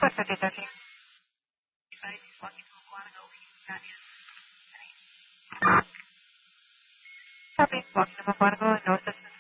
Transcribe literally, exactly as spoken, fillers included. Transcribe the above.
What's the data team? Copy. Walking to Fargo, no such